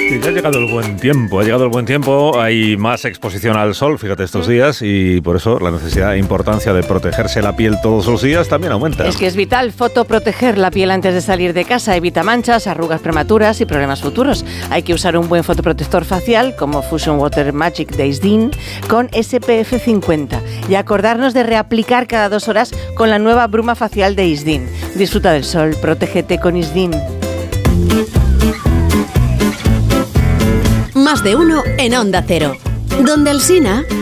Sí, ya ha llegado el buen tiempo, hay más exposición al sol, fíjate, estos días, y por eso la necesidad e importancia de protegerse la piel todos los días también aumenta. Es que es vital fotoproteger la piel antes de salir de casa, evita manchas, arrugas prematuras y problemas futuros. Hay que usar un buen fotoprotector facial como Fusion Water Magic de Isdin con SPF 50 y acordarnos de reaplicar cada 2 horas con la nueva bruma facial de Isdin. Disfruta del sol, protégete con Isdin. Más de uno en Onda Cero. Donde Alsina.